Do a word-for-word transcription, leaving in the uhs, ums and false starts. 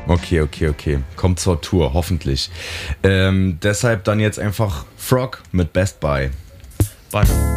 Okay, okay, okay. Kommt zur Tour, hoffentlich. Ähm, deshalb dann jetzt einfach Frog mit Best Buy. Weiter.